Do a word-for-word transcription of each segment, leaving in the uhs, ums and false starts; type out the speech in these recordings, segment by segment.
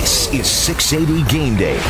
This is six eighty Game Day.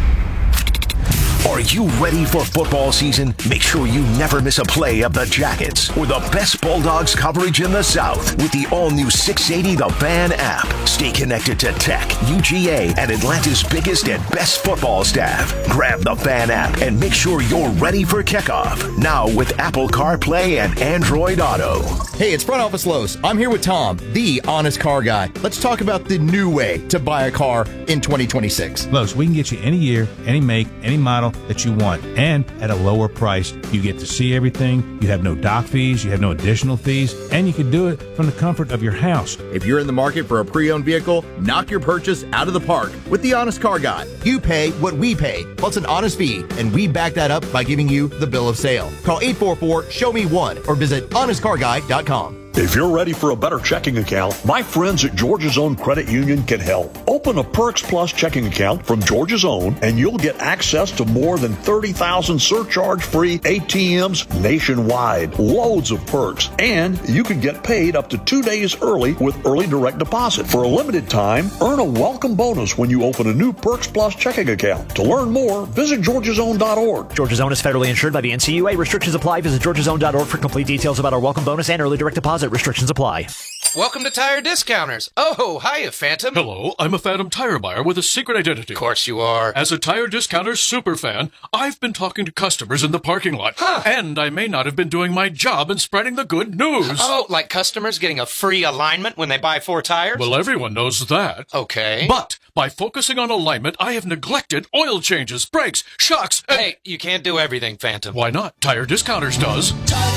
Are you ready for football season? Make sure you never miss a play of the Jackets or the best Bulldogs coverage in the South with the all-new six eighty The Fan app. Stay connected to Tech, U G A, and Atlanta's biggest and best football staff. Grab the Fan app and make sure you're ready for kickoff. Now with Apple CarPlay and Android Auto. Hey, it's Front Office Lowe's. I'm here with Tom, the honest car guy. Let's talk about the new way to buy a car in twenty twenty-six. Lowe's, we can get you any year, any make, any model that you want, and at a lower price. You get to see everything. You have no dock fees. You have no additional fees, and you can do it from the comfort of your house. If you're in the market for a pre-owned vehicle, knock your purchase out of the park with the honest car guy. You pay what we pay, plus an honest fee, and we back that up by giving you the bill of sale. Call eight four four, show me one or visit honest car guy dot com. If you're ready for a better checking account, my friends at Georgia's Own Credit Union can help. Open a Perks Plus checking account from Georgia's Own, and you'll get access to more than thirty thousand surcharge-free A T Ms nationwide. Loads of perks. And you can get paid up to two days early with early direct deposit. For a limited time, earn a welcome bonus when you open a new Perks Plus checking account. To learn more, visit georgias own dot org. Georgia's Own is federally insured by the N C U A. Restrictions apply. Visit georgias own dot org for complete details about our welcome bonus and early direct deposit. Restrictions apply. Welcome to Tire Discounters. Oh, hiya, Phantom. Hello, I'm a Phantom tire buyer with a secret identity. Of course you are. As a Tire Discounters superfan, I've been talking to customers in the parking lot. Huh. And I may not have been doing my job in spreading the good news. Oh, like customers getting a free alignment when they buy four tires? Well, everyone knows that. Okay. But by focusing on alignment, I have neglected oil changes, brakes, shocks, and... Hey, you can't do everything, Phantom. Why not? Tire Discounters does.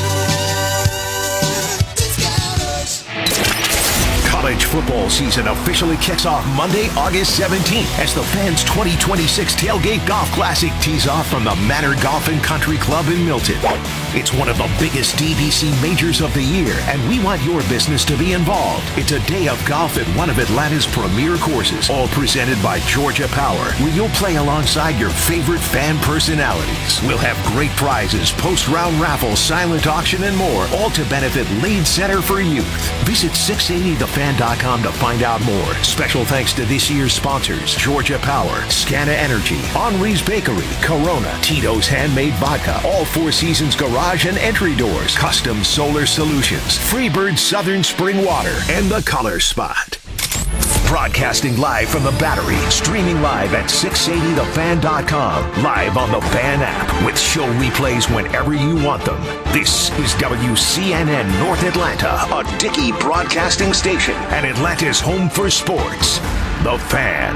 College football season officially kicks off Monday, August seventeenth as the Fans twenty twenty-six Tailgate Golf Classic tees off from the Manor Golf and Country Club in Milton. It's one of the biggest D B C majors of the year, and we want your business to be involved. It's a day of golf at one of Atlanta's premier courses, all presented by Georgia Power, where you'll play alongside your favorite fan personalities. We'll have great prizes, post-round raffles, silent auction, and more, all to benefit Lead Center for Youth. Visit six eighty the fan dot com to find out more. Special thanks to this year's sponsors: Georgia Power, Scana Energy, Henri's Bakery, Corona, Tito's Handmade Vodka, All Four Seasons Garage and Entry Doors, Custom Solar Solutions, Freebird Southern Spring Water, and The Color Spot. Broadcasting live from the Battery, streaming live at six eighty the fan dot com, live on the Fan app, with show replays whenever you want them. This is W C N N North Atlanta, a Dickey broadcasting station, and Atlanta's home for sports, the Fan.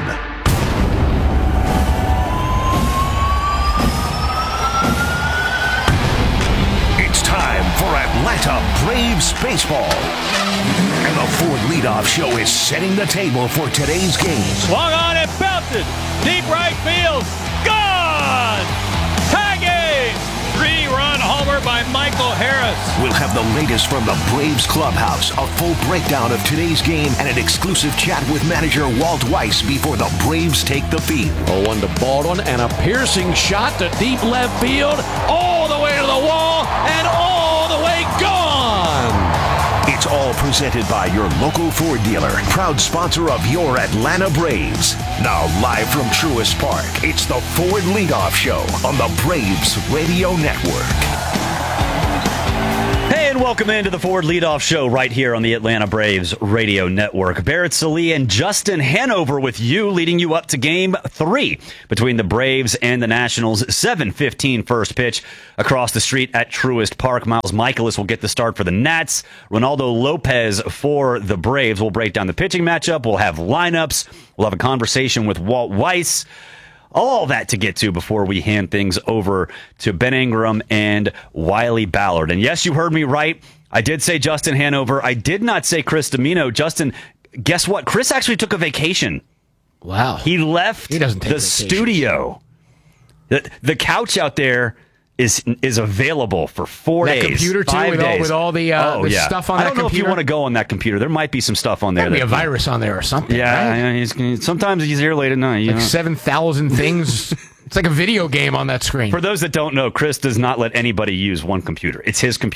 It's time for Atlanta Braves baseball. And the Ford Leadoff Show is setting the table for today's game. Swung on and belted. Deep right field. Gone! Tagging! Three-run homer by Michael Harris. We'll have the latest from the Braves clubhouse, a full breakdown of today's game, and an exclusive chat with manager Walt Weiss before the Braves take the field. oh one to Baldwin, and a piercing shot to deep left field, all the way to the wall, and all the way gone! It's all presented by your local Ford dealer, proud sponsor of your Atlanta Braves. Now live from Truist Park, it's the Ford Leadoff Show on the Braves Radio Network. Hey, and welcome into the Ford Leadoff Show right here on the Atlanta Braves Radio Network. Barrett Sallee and Justin Hanover with you, leading you up to game three between the Braves and the Nationals. seven fifteen first pitch across the street at Truist Park. Miles Michaelis will get the start for the Nats. Ronaldo Lopez for the Braves. We'll break down the pitching matchup. We'll have lineups. We'll have a conversation with Walt Weiss. All that to get to before we hand things over to Ben Ingram and Wiley Ballard. And yes, you heard me right. I did say Justin Hanover. I did not say Chris Domino. Justin, guess what? Chris actually took a vacation. Wow. He left he doesn't take the vacations. studio. The, the couch out there is is available for four that days. Computer too, five with days. all, with all the, uh, oh, the yeah. stuff on I that don't know computer. if you want to go on that computer. There might be some stuff on there. There'll be that, a virus on there or something. Yeah, right? yeah he's, sometimes he's here late at night. You like know? seven thousand things. It's like a video game on that screen. For those that don't know, Chris does not let anybody use one computer. It's his computer.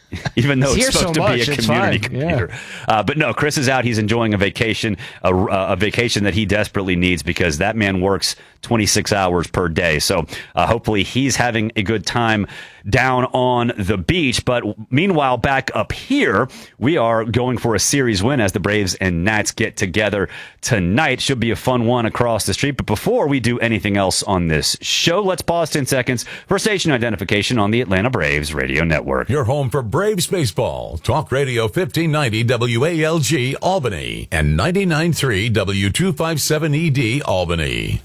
even though He's it's here supposed so to be much, a it's community fine. commuter. Yeah. Uh, but no, Chris is out. He's enjoying a vacation, a, a vacation that he desperately needs because that man works twenty-six hours per day. So uh, hopefully he's having a good time down on the beach. But meanwhile, back up here, we are going for a series win as the Braves and Nats get together tonight. Should be a fun one across the street. But before we do anything else on this show, let's pause ten seconds for station identification on the Atlanta Braves Radio Network. Your home for Braves baseball. Talk Radio fifteen ninety W A L G Albany and ninety-nine point three W two fifty-seven E D Albany.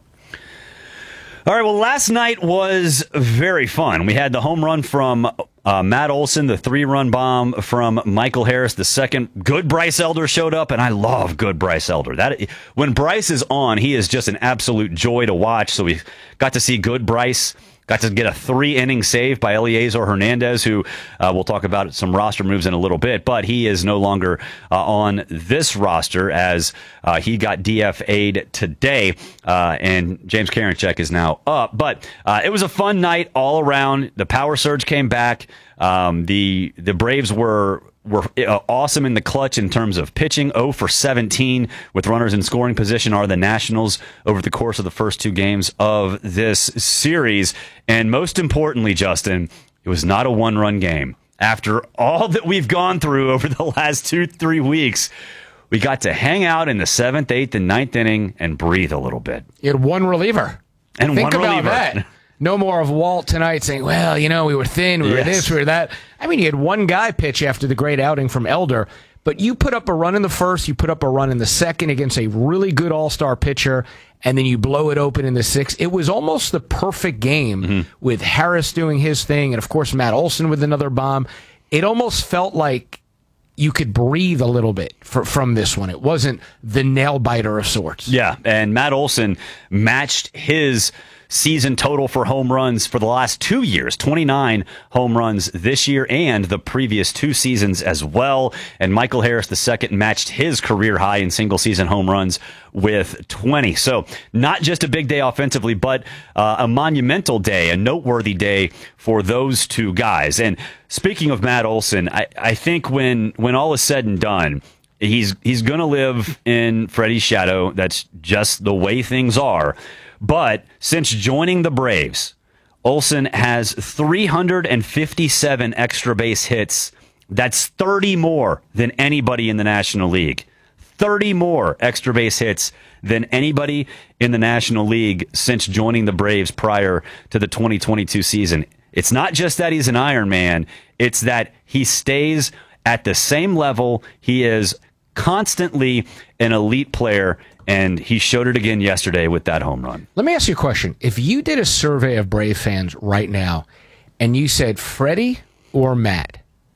All right, well, last night was very fun. We had the home run from uh, Matt Olson, the three-run bomb from Michael Harris, the second. Good Bryce Elder showed up, and I love good Bryce Elder. That when Bryce is on, he is just an absolute joy to watch. So we got to see good Bryce. Got to get a three-inning save by Eliezer Hernandez, who uh, we'll talk about some roster moves in a little bit, but he is no longer uh, on this roster as uh, he got D F A'd today, uh, and James Karinchak is now up. But uh, it was a fun night all around. The power surge came back. Um, the the Braves were were awesome in the clutch in terms of pitching. oh for seventeen with runners in scoring position are the Nationals over the course of the first two games of this series. And most importantly, Justin, it was not a one-run game. After all that we've gone through over the last two, three weeks, we got to hang out in the seventh, eighth, and ninth inning and breathe a little bit. You had one reliever. And Think one about reliever. that. No more of Walt tonight saying, well, you know, we were thin, we Yes. were this, we were that. I mean, you had one guy pitch after the great outing from Elder, but you put up a run in the first, you put up a run in the second against a really good all-star pitcher, and then you blow it open in the sixth. It was almost the perfect game Mm-hmm. with Harris doing his thing, and of course Matt Olson with another bomb. It almost felt like you could breathe a little bit for, from this one. It wasn't the nail-biter of sorts. Yeah, and Matt Olson matched his season total for home runs for the last two years, twenty-nine home runs this year and the previous two seasons as well. And Michael Harris the second matched his career high in single season home runs with twenty. So not just a big day offensively, but uh, a monumental day, a noteworthy day for those two guys. And speaking of Matt Olson, I, I think when when all is said and done, he's he's going to live in Freddie's shadow. That's just the way things are. But since joining the Braves, Olson has three hundred fifty-seven extra base hits. That's thirty more than anybody in the National League. thirty more extra base hits than anybody in the National League since joining the Braves prior to the twenty twenty-two season. It's not just that he's an Iron Man. It's that he stays at the same level. He is constantly an elite player, and he showed it again yesterday with that home run. Let me ask you a question. If you did a survey of Brave fans right now and you said Freddie or Matt,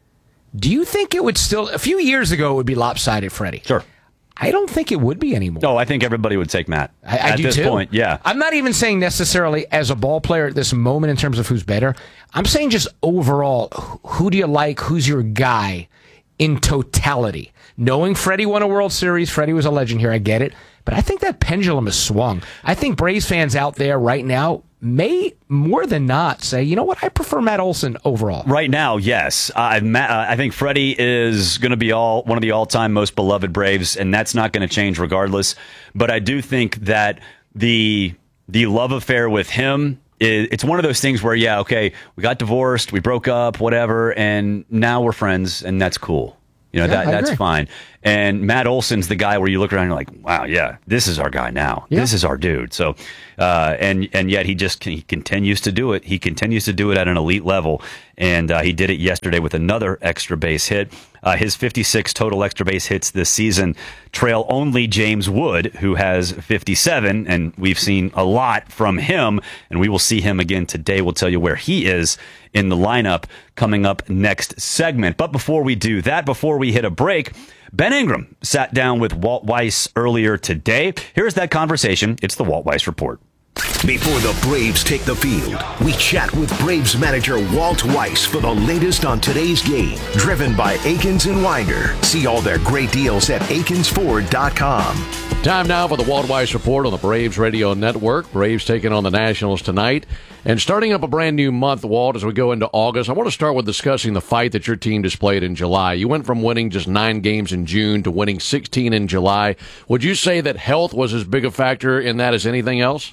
do you think it would still, a few years ago, it would be lopsided Freddie? Sure. I don't think it would be anymore. No, I think everybody would take Matt. I, I at do this too. point, yeah. I'm not even saying necessarily as a ball player at this moment in terms of who's better. I'm saying just overall, who do you like? Who's your guy in totality? Knowing Freddie won a World Series, Freddie was a legend here, I get it. But I think that pendulum has swung. I think Braves fans out there right now may, more than not, say, you know what, I prefer Matt Olson overall. Right now, yes. Uh, Matt, uh, I think Freddie is going to be all one of the all-time most beloved Braves, and that's not going to change regardless. But I do think that the the love affair with him, is, it's one of those things where, yeah, okay, we got divorced, we broke up, whatever, and now we're friends, and that's cool. You know, Yeah, that I that's agree. fine. And Matt Olson's the guy where you look around and you're like, wow, yeah, this is our guy now. Yeah. This is our dude. So, uh, and and yet he just he continues to do it. He continues to do it at an elite level. And uh, he did it yesterday with another extra base hit. Uh, his fifty-six total extra base hits this season trail only James Wood, who has fifty-seven. And we've seen a lot from him. And we will see him again today. We'll tell you where he is in the lineup coming up next segment. But before we do that, before we hit a break, Ben Ingram sat down with Walt Weiss earlier today. Here's that conversation. It's the Walt Weiss Report. Before the Braves take the field, we chat with Braves manager Walt Weiss for the latest on today's game. Driven by Akins and Winder. See all their great deals at akins ford dot com. Time now for the Walt Weiss Report on the Braves Radio Network. Braves taking on the Nationals tonight. And starting up a brand new month, Walt, as we go into August, I want to start with discussing the fight that your team displayed in July. You went from winning just nine games in June to winning sixteen in July. Would you say that health was as big a factor in that as anything else?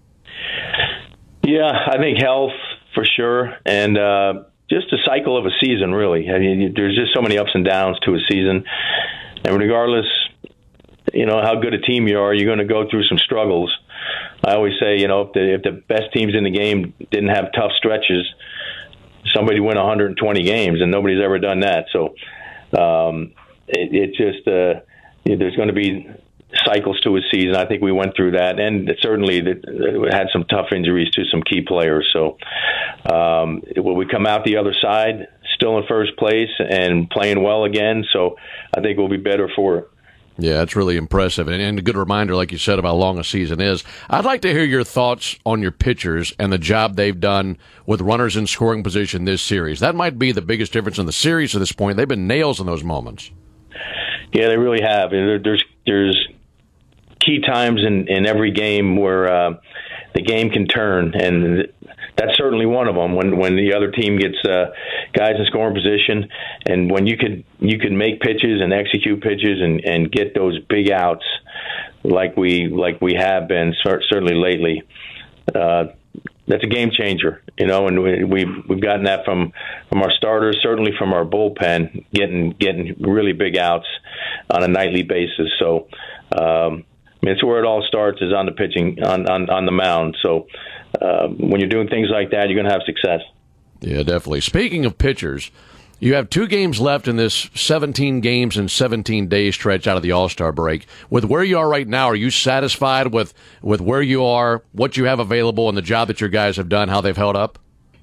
Yeah, I think health for sure, and uh, just a cycle of a season, really. I mean, there's just so many ups and downs to a season, and regardless, you know, how good a team you are, you're going to go through some struggles. I always say, you know, if the, if the best teams in the game didn't have tough stretches, somebody win one hundred twenty games, and nobody's ever done that. So um, it, it just uh, there's going to be cycles to a season. I think we went through that, and it certainly we had some tough injuries to some key players. So um, will we come out the other side still in first place and playing well again? So I think we'll be better for it. Yeah, it's really impressive, and, and a good reminder, like you said, about how long a season is. I'd like to hear your thoughts on your pitchers and the job they've done with runners in scoring position this series. That might be the biggest difference in the series to this point. They've been nails in those moments. Yeah, they really have. There's there's key times in, in every game where uh, the game can turn, and that's certainly one of them. When when the other team gets uh, guys in scoring position, and when you could you could make pitches and execute pitches and, and get those big outs like we like we have been certainly lately. Uh, that's a game changer, you know, and we, we've we've gotten that from, from our starters, certainly from our bullpen, getting getting really big outs on a nightly basis. So. Um, I mean, it's where it all starts is on the pitching, on, on, on the mound. So uh, when you're doing things like that, you're going to have success. Yeah, definitely. Speaking of pitchers, you have two games left in this seventeen games and seventeen days stretch out of the All-Star break. With where you are right now, are you satisfied with, with where you are, what you have available, and the job that your guys have done, how they've held up?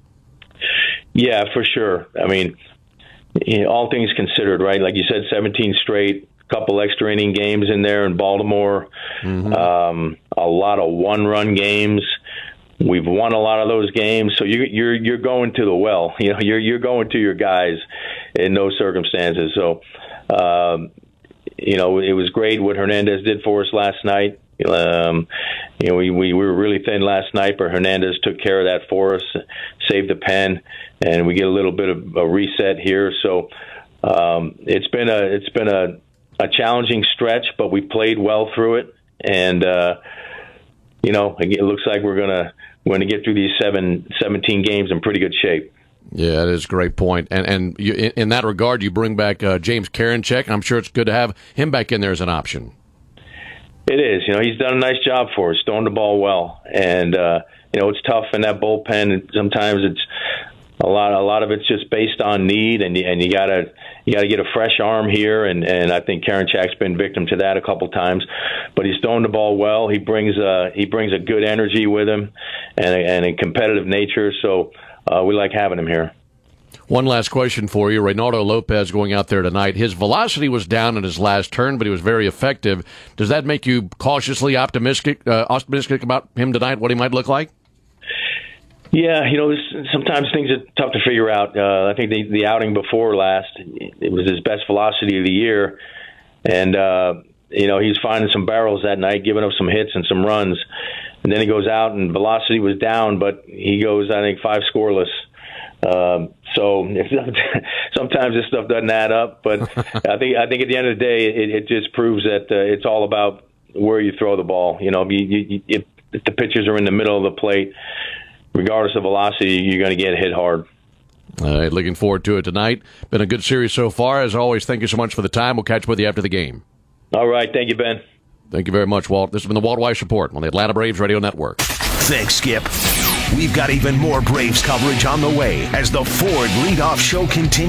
Yeah, for sure. I mean, you know, all things considered, right? Like you said, seventeen straight. Couple extra inning games in there in Baltimore, mm-hmm. um, a lot of one-run games. We've won a lot of those games, so you, you're you're going to the well. You know, you're you're going to your guys in those circumstances. So, um, you know, it was great what Hernandez did for us last night. Um, you know, we, we we were really thin last night, but Hernandez took care of that for us, saved the pen, and we get a little bit of a reset here. So, um, it's been a it's been a a challenging stretch, but we played well through it, and uh, you know, it looks like we're gonna we're gonna get through these seven, seventeen games in pretty good shape. Yeah, that is a great point. And and you, in, in that regard, you bring back uh, James Karinchak. I'm sure it's good to have him back in there as an option. It is. You know, he's done a nice job for us, throwing the ball well, and uh, you know, it's tough in that bullpen. Sometimes it's a lot. A lot of it's just based on need, and and you gotta. You got to get a fresh arm here, and, and I think Karinchak's been victim to that a couple times. But he's throwing the ball well. He brings a he brings a good energy with him, and a, and a competitive nature. So uh, we like having him here. One last question for you. Reynaldo Lopez going out there tonight. His velocity was down in his last turn, but he was very effective. Does that make you cautiously optimistic uh, optimistic about him tonight? What he might look like? Yeah, you know, this, sometimes things are tough to figure out. Uh, I think the, the outing before last, it was his best velocity of the year. And, uh, you know, he was finding some barrels that night, giving up some hits and some runs. And then he goes out and velocity was down, but he goes, I think, five scoreless. Um, so if, sometimes this stuff doesn't add up. But I think I think at the end of the day, it, it just proves that uh, it's all about where you throw the ball. You know, you, you, if, if the pitchers are in the middle of the plate, regardless of velocity, you're going to get hit hard. All right, looking forward to it tonight. Been a good series so far. As always, thank you so much for the time. We'll catch up with you after the game. All right. Thank you, Ben. Thank you very much, Walt. This has been the Walt Weiss Report on the Atlanta Braves Radio Network. Thanks, Skip. We've got even more Braves coverage on the way as the Ford Leadoff Show continues.